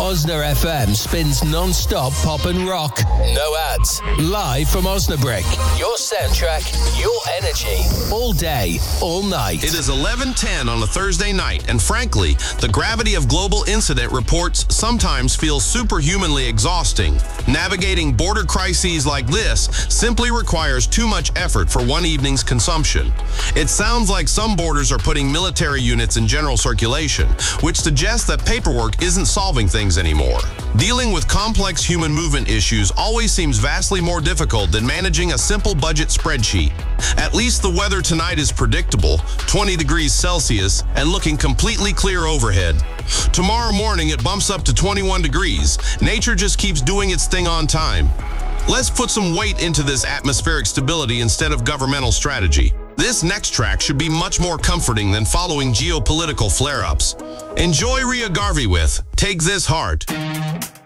Osna FM spins non-stop pop and rock. No ads. Live from Osnabrück. Your soundtrack, your energy. All day, all night. It is 11:10 on a Thursday night, and frankly, the gravity of global incident reports sometimes feels superhumanly exhausting. Navigating border crises like this simply requires too much effort for one evening's consumption. It sounds like some borders are putting military units in general circulation, which suggests that paperwork isn't solving things anymore. Dealing with complex human movement issues always seems vastly more difficult than managing a simple budget spreadsheet. At least the weather tonight is predictable, 20 degrees Celsius, and looking completely clear overhead. Tomorrow morning it bumps up to 21 degrees. Nature just keeps doing its thing on time. Let's put some weight into this atmospheric stability instead of governmental strategy. This next track should be much more comforting than following geopolitical flare-ups. Enjoy Ria Garvey with Take This Heart.